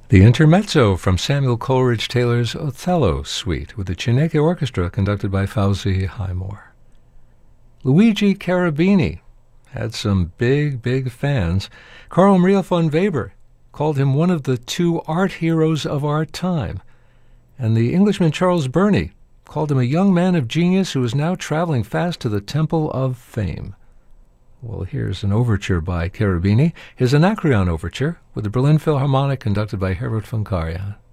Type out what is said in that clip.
The Intermezzo from Samuel Coleridge Taylor's Othello Suite with the Cinque Orchestra conducted by Fauzi Highmore. Luigi Cherubini had some big fans. Carl Maria von Weber called him one of the two art heroes of our time. And the Englishman Charles Burney called him a young man of genius who is now traveling fast to the Temple of Fame. Well, here's an overture by Cherubini, his Anacreon Overture, with the Berlin Philharmonic conducted by Herbert von Karajan.